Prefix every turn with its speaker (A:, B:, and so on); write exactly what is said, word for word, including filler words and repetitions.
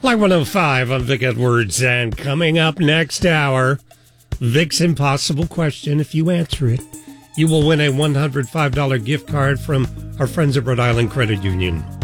A: Line one oh five on Vic Edwards, and coming up next hour, Vic's impossible question. If you answer it, you will win a one hundred five dollars gift card from our friends at Rhode Island Credit Union.